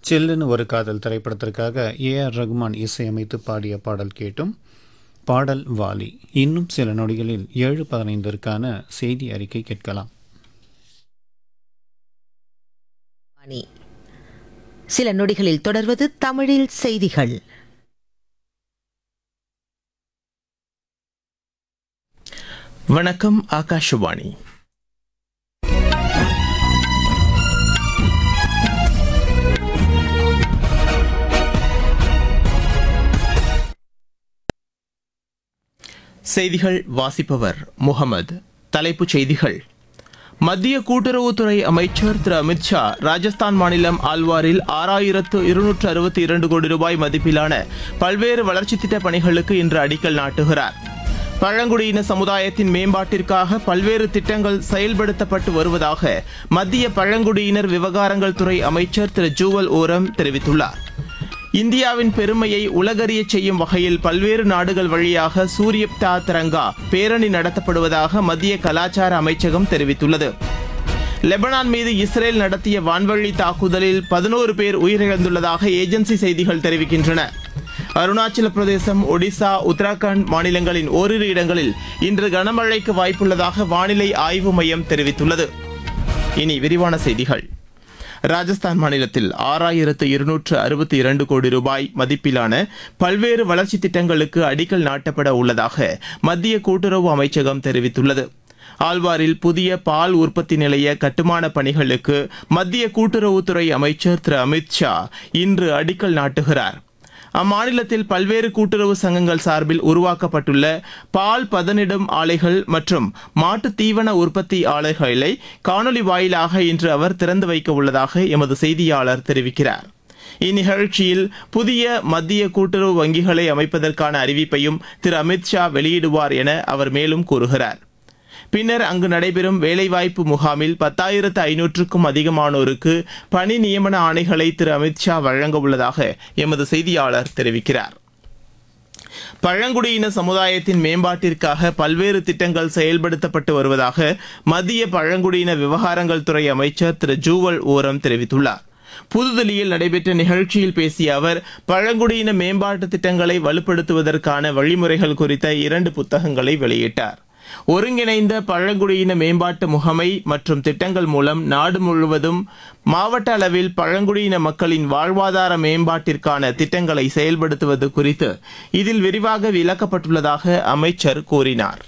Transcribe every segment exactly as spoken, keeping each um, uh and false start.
சில்லுன்னு ஒரு காதல் திரைப்படத்திற்காக ஏ ஆர் ரகுமான் இசையமைத்து பாடிய பாடல் கேட்டும். பாடல் வாலி. இன்னும் சில நொடிகளில் ஏழு பதினைந்திற்கான செய்தி அறிக்கை கேட்கலாம். சில நொடிகளில் தொடர்வது தமிழில் செய்திகள். வணக்கம். ஆகாஷவாணி. செய்திகள் வாசிப்பவர் முகமது. தலைப்புச் செய்திகள். மத்திய கூட்டுறவுத்துறை அமைச்சர் திரு அமித்ஷா ராஜஸ்தான் மாநிலம் ஆல்வாரில் ஆறாயிரத்து இருநூற்று அறுபத்தி இரண்டு கோடி ரூபாய் மதிப்பிலான பல்வேறு வளர்ச்சித் திட்டப் பணிகளுக்கு இன்று அடிக்கல் நாட்டுகிறார். பழங்குடியின சமுதாயத்தின் மேம்பாட்டிற்காக பல்வேறு திட்டங்கள் செயல்படுத்தப்பட்டு வருவதாக மத்திய பழங்குடியினர் விவகாரங்கள் துறை அமைச்சர் திரு ஜூவல் ஓரம் தெரிவித்துள்ளார். இந்தியாவின் பெருமையை உலகறியச் செய்யும் வகையில் பல்வேறு நாடுகள் வழியாக சூரியப்தா திரங்கா பேரணி நடத்தப்படுவதாக மத்திய கலாச்சார அமைச்சகம் தெரிவித்துள்ளது. லெபனான் மீது இஸ்ரேல் நடத்திய வான்வழி தாக்குதலில் பதினோரு பேர் உயிரிழந்துள்ளதாக ஏஜென்சி செய்திகள் தெரிவிக்கின்றன. அருணாச்சல பிரதேசம், ஒடிசா, உத்தராகண்ட் மாநிலங்களின் ஓரிரு இடங்களில் இன்று கனமழைக்கு வாய்ப்புள்ளதாக வானிலை ஆய்வு மையம் தெரிவித்துள்ளது. இனி விரிவான செய்திகள். ராஜஸ்தான் மாநிலத்தில் ஆறாயிரத்து இருநூற்று அறுபத்தி இரண்டு கோடி ரூபாய் மதிப்பிலான பல்வேறு வளர்ச்சித் திட்டங்களுக்கு அடிக்கல் நாட்டப்பட உள்ளதாக மத்திய கூட்டுறவு அமைச்சகம் தெரிவித்துள்ளது. ஆல்வாரில் புதிய பால் உற்பத்தி நிலைய கட்டுமான பணிகளுக்கு மத்திய கூட்டுறவுத்துறை அமைச்சர் திரு அமித்ஷா இன்று அடிக்கல் நாட்டுகிறார். அம்மாநிலத்தில் பல்வேறு கூட்டுறவு சங்கங்கள் சார்பில் உருவாக்கப்பட்டுள்ள பால் பதனிடும் ஆலைகள் மற்றும் மாட்டு தீவன உற்பத்தி ஆலைகளை காணொலி வாயிலாக இன்று அவர் திறந்து வைக்க உள்ளதாக எமது செய்தியாளர் தெரிவிக்கிறார். இந்நிகழ்ச்சியில் புதிய மத்திய கூட்டுறவு வங்கிகளை அமைப்பதற்கான அறிவிப்பையும் திரு அமித்ஷா வெளியிடுவார் என அவர் மேலும் கூறுகிறார். பின்னர் அங்கு நடைபெறும் வேலைவாய்ப்பு முகாமில் பத்தாயிரத்து ஐநூற்றுக்கும் அதிகமானோருக்கு பணி நியமன ஆணைகளை திரு அமித்ஷா வழங்க உள்ளதாக எமது செய்தியாளர் தெரிவிக்கிறார். பழங்குடியின சமுதாயத்தின் மேம்பாட்டிற்காக பல்வேறு திட்டங்கள் செயல்படுத்தப்பட்டு வருவதாக மத்திய பழங்குடியின விவகாரங்கள் துறை அமைச்சர் திரு ஜூவல் ஓரம் தெரிவித்துள்ளார். புதுதில்லியில் நடைபெற்ற நிகழ்ச்சியில் பேசிய அவர் பழங்குடியின மேம்பாட்டு திட்டங்களை வலுப்படுத்துவதற்கான வழிமுறைகள் குறித்த இரண்டு புத்தகங்களை வெளியிட்டார். ஒருங்கிணைந்த பழங்குடியின மேம்பாட்டு முகமை மற்றும் திட்டங்கள் மூலம் நாடு முழுவதும் மாவட்ட அளவில் பழங்குடியின மக்களின் வாழ்வாதார மேம்பாட்டிற்கான திட்டங்களை செயல்படுத்துவது குறித்து இதில் விரிவாக விளக்கப்பட்டுள்ளதாக அமைச்சர் கூறினார்.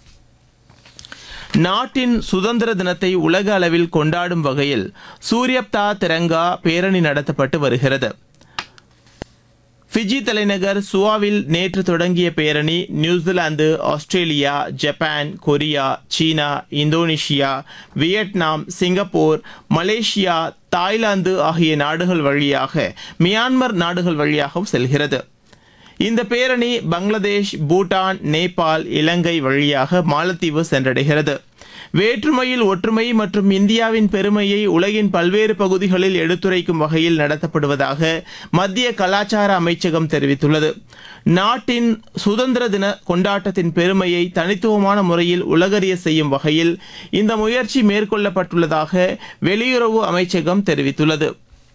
நாட்டின் சுதந்திர தினத்தை உலக அளவில் கொண்டாடும் வகையில் சூரியப்தா திரங்கா பேரணி நடத்தப்பட்டு வருகிறது. ஃபிஜி தலைநகர் சுவாவில் நேற்று தொடங்கிய பேரணி நியூசிலாந்து, ஆஸ்திரேலியா, ஜப்பான், கொரியா, சீனா, Indonesia, Vietnam, Singapore, Malaysia, Thailand ஆகிய நாடுகள் வழியாக மியான்மர் நாடுகள் வழியாகவும் செல்கிறது. இந்த பேரணி பங்களாதேஷ், பூட்டான், நேபாள், இலங்கை வழியாக மாலத்தீவு சென்றடைகிறது. வேற்றுமையில் ஒற்றுமை மற்றும் இந்தியாவின் பெருமையை உலகின் பல்வேறு பகுதிகளில் எடுத்துரைக்கும் வகையில் நடத்தப்படுவதாக மத்திய கலாச்சார அமைச்சகம் தெரிவித்துள்ளது. நாட்டின் சுதந்திர தின கொண்டாட்டத்தின் பெருமையை தனித்துவமான முறையில் உலகறிய செய்யும் வகையில் இந்த முயற்சி மேற்கொள்ளப்பட்டுள்ளதாக வெளியுறவு அமைச்சகம் தெரிவித்துள்ளது.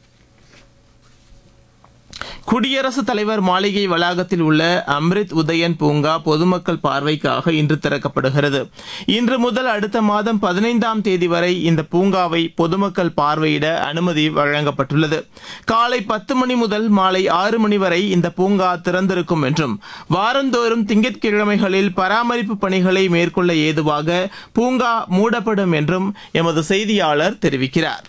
குடியரசுத் தலைவர் மாளிகை வளாகத்தில் உள்ள அம்ரித் உதயன் பூங்கா பொதுமக்கள் பார்வைக்காக இன்று திறக்கப்படுகிறது. இன்று முதல் அடுத்த மாதம் பதினைந்தாம் தேதி வரை இந்த பூங்காவை பொதுமக்கள் பார்வையிட அனுமதி வழங்கப்பட்டுள்ளது. காலை பத்து மணி முதல் மாலை ஆறு மணி வரை இந்த பூங்கா திறந்திருக்கும் என்றும் வாரந்தோறும் திங்கட்கிழமைகளில் பராமரிப்பு பணிகளை மேற்கொள்ள ஏதுவாக பூங்கா மூடப்படும் என்றும் எமது செய்தியாளர் தெரிவிக்கிறார்.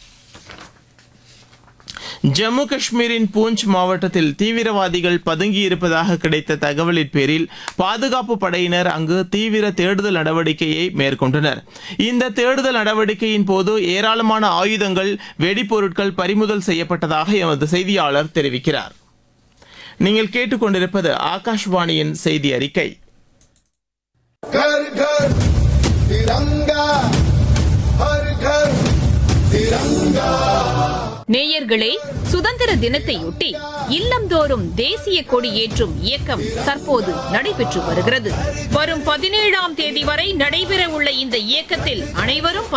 ஜம்மு காஷ்மீரின் பூஞ்ச் மாவட்டத்தில் தீவிரவாதிகள் பதுங்கியிருப்பதாக கிடைத்த தகவலின் பேரில் பாதுகாப்பு படையினர் அங்கு தீவிர தேடுதல் நடவடிக்கையை மேற்கொண்டனர். இந்த தேடுதல் நடவடிக்கையின் போது ஏராளமான ஆயுதங்கள், வெடிப்பொருட்கள் பறிமுதல் செய்யப்பட்டதாக எமது செய்தியாளர் தெரிவிக்கிறார். நீங்கள் கேட்டுக்கொண்டிருப்பது ஆகாஷ்வாணியின் செய்தி அறிக்கை. घर घर तिरंगा, हर घर तिरंगा. நேயர்களே, சுதந்திர தினத்தையொட்டி இல்லந்தோறும் தேசிய கொடி ஏற்றும் இயக்கம் தற்போது நடைபெற்று வருகிறது. வரும் பதினேழாம் தேதி வரை நடைபெற உள்ள இந்த இயக்கத்தில் அனைவரும்